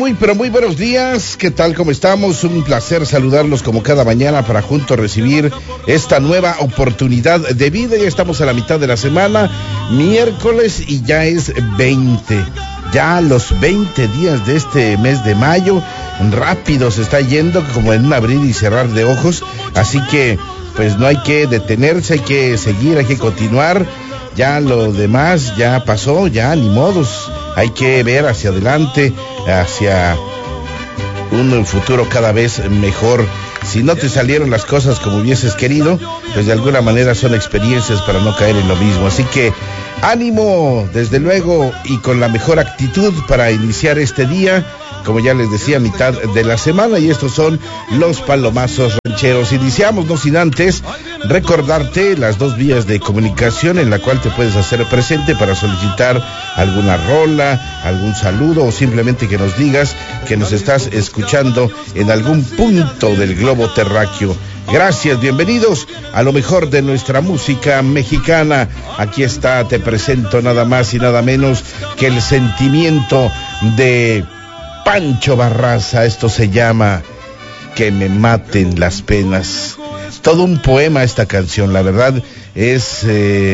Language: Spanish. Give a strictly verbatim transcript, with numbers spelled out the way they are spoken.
Muy, pero muy buenos días. ¿Qué tal? ¿Cómo estamos? Un placer saludarlos como cada mañana para juntos recibir esta nueva oportunidad de vida. Ya estamos a la mitad de la semana, miércoles, y ya es veinte. Ya los veinte días de este mes de mayo. Rápido se está yendo, como en un abrir y cerrar de ojos. Así que, pues no hay que detenerse, hay que seguir, hay que continuar. Ya lo demás ya pasó, ya ni modos. Hay que ver hacia adelante, hacia un futuro cada vez mejor. Si no te salieron las cosas como hubieses querido, pues de alguna manera son experiencias para no caer en lo mismo. Así que ánimo, desde luego, y con la mejor actitud para iniciar este día. Como ya les decía, mitad de la semana, y estos son los palomazos rancheros. Iniciamos, no sin antes recordarte las dos vías de comunicación en la cual te puedes hacer presente para solicitar alguna rola, algún saludo, o simplemente que nos digas que nos estás escuchando en algún punto del globo terráqueo. Gracias, bienvenidos a lo mejor de nuestra música mexicana. Aquí está, te presento nada más y nada menos que el sentimiento de Pancho Barraza. Esto se llama Que me maten las penas. Todo un poema esta canción, la verdad es... Eh,